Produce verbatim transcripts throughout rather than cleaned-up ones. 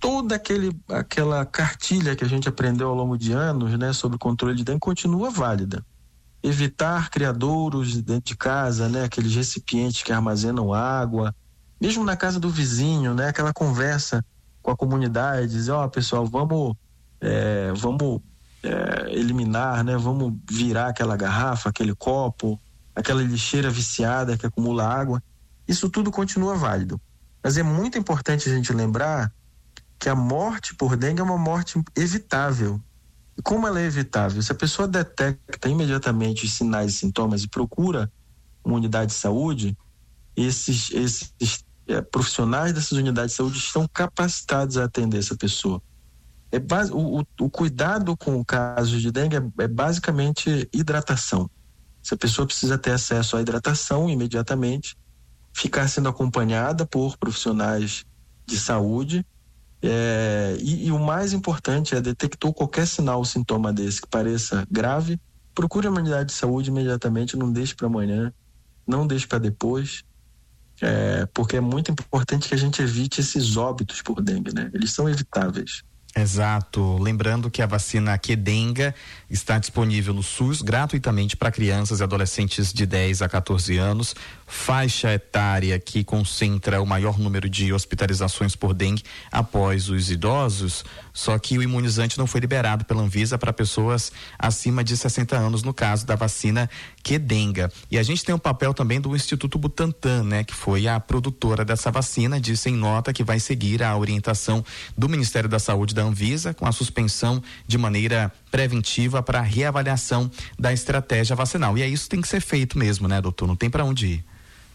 toda aquele, aquela cartilha que a gente aprendeu ao longo de anos, né, sobre o controle de dengue continua válida. Evitar criadouros dentro de casa, né, aqueles recipientes que armazenam água, mesmo na casa do vizinho, né, aquela conversa com a comunidade, dizer, ó, oh, pessoal, vamos, é, vamos é, eliminar, né, vamos virar aquela garrafa, aquele copo, aquela lixeira viciada que acumula água. Isso tudo continua válido. Mas é muito importante a gente lembrar que a morte por dengue é uma morte evitável. E como ela é evitável? Se a pessoa detecta imediatamente os sinais e sintomas e procura uma unidade de saúde, esses, esses é, profissionais dessas unidades de saúde estão capacitados a atender essa pessoa. É base, o, o, o cuidado com o caso de dengue é, é basicamente hidratação. Se a pessoa precisa ter acesso à hidratação imediatamente, ficar sendo acompanhada por profissionais de saúde, é, e, e o mais importante é detectou qualquer sinal ou sintoma desse que pareça grave, procure a unidade de saúde imediatamente, não deixe para amanhã, não deixe para depois, é, porque é muito importante que a gente evite esses óbitos por dengue, né? Eles são evitáveis. Exato. Lembrando que a vacina Qdenga está disponível no SUS gratuitamente para crianças e adolescentes de dez a quatorze anos, faixa etária que concentra o maior número de hospitalizações por dengue após os idosos, só que o imunizante não foi liberado pela Anvisa para pessoas acima de sessenta anos, no caso da vacina Qdenga. E a gente tem um papel também do Instituto Butantan, né, que foi a produtora dessa vacina, disse em nota que vai seguir a orientação do Ministério da Saúde da Anvisa com a suspensão de maneira preventiva para reavaliação da estratégia vacinal. E é isso que tem que ser feito mesmo, né, doutor? Não tem para onde ir.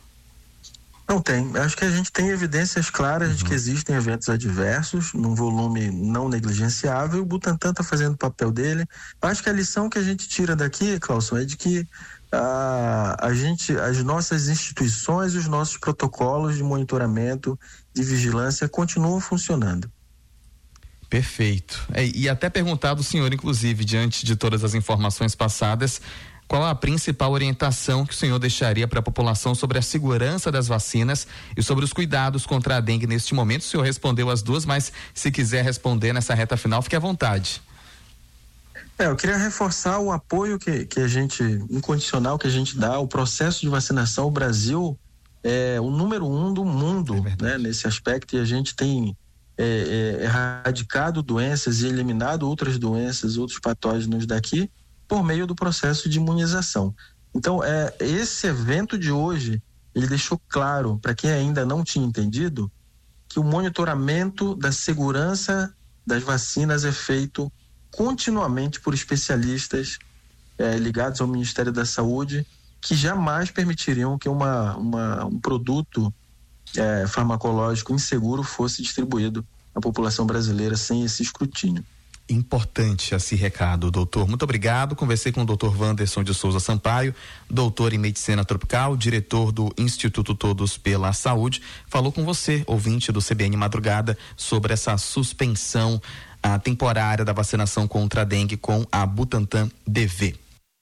Não tem. Acho que a gente tem evidências claras uhum. de que existem eventos adversos num volume não negligenciável. O Butantan está fazendo o papel dele. Acho que a lição que a gente tira daqui, Clauson, é de que a, a gente, as nossas instituições e os nossos protocolos de monitoramento, de vigilância continuam funcionando. Perfeito. É, e até perguntar do senhor, inclusive, diante de todas as informações passadas, qual a principal orientação que o senhor deixaria para a população sobre a segurança das vacinas e sobre os cuidados contra a dengue neste momento? O senhor respondeu as duas, mas se quiser responder nessa reta final, fique à vontade. É, eu queria reforçar o apoio que, que a gente, incondicional que a gente dá ao processo de vacinação. O Brasil é o número um do mundo, é né, nesse aspecto, e a gente tem é, é, erradicado doenças e eliminado outras doenças, outros patógenos daqui, por meio do processo de imunização. Então, é, esse evento de hoje, ele deixou claro, para quem ainda não tinha entendido, que o monitoramento da segurança das vacinas é feito continuamente por especialistas é, ligados ao Ministério da Saúde, que jamais permitiriam que uma, uma, um produto é, farmacológico inseguro fosse distribuído à população brasileira sem esse escrutínio. Importante esse recado, doutor. Muito obrigado. Conversei com o doutor Wanderson de Souza Sampaio, doutor em medicina tropical, diretor do Instituto Todos pela Saúde. Falou com você, ouvinte do C B N Madrugada, sobre essa suspensão a temporária da vacinação contra a dengue com a Butantan D V.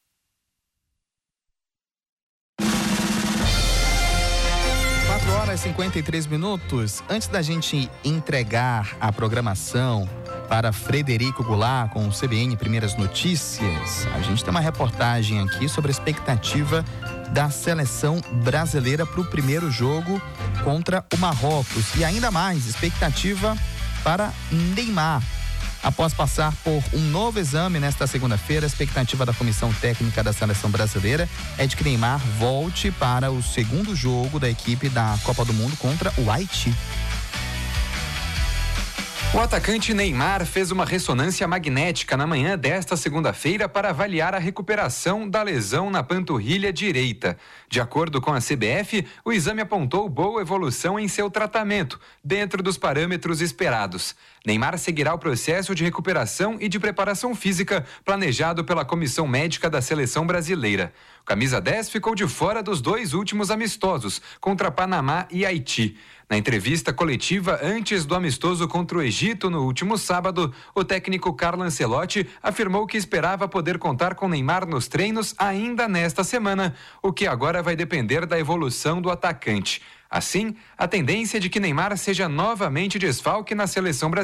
quatro horas e cinquenta e três minutos. Antes da gente entregar a programação para Frederico Goulart com o C B N Primeiras Notícias, a gente tem uma reportagem aqui sobre a expectativa da seleção brasileira para o primeiro jogo contra o Marrocos. E ainda mais, expectativa para Neymar. Após passar por um novo exame nesta segunda-feira, a expectativa da comissão técnica da seleção brasileira é de que Neymar volte para o segundo jogo da equipe da Copa do Mundo contra o Haiti. O atacante Neymar fez uma ressonância magnética na manhã desta segunda-feira para avaliar a recuperação da lesão na panturrilha direita. De acordo com a C B F, o exame apontou boa evolução em seu tratamento, dentro dos parâmetros esperados. Neymar seguirá o processo de recuperação e de preparação física planejado pela comissão médica da seleção brasileira. O camisa dez ficou de fora dos dois últimos amistosos, contra Panamá e Haiti. Na entrevista coletiva antes do amistoso contra o Egito no último sábado, o técnico Carlo Ancelotti afirmou que esperava poder contar com Neymar nos treinos ainda nesta semana, o que agora vai depender da evolução do atacante. Assim, a tendência é de que Neymar seja novamente desfalque na seleção brasileira